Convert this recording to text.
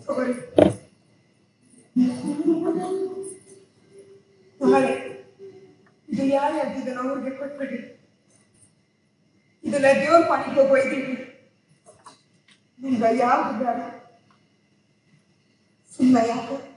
ತಗೋರಿ. ಮಗಳೇ, ಇದು ಯಾರು ಹೇಳ್ತಿದ್ದಾನೋ ಅವ್ರಿಗೆ ಕೊಟ್ಬಿಡಿ. ಇದೆಲ್ಲ ದೇವ್ರ ಪಾಣಿಗೆ ಹೋಗಿದ್ದೀವಿ. ನಿಮ್ಗೆ ಯಾವ್ದು ಬೇಡ, ಸುಮ್ಮನೆ ಯಾಕೆ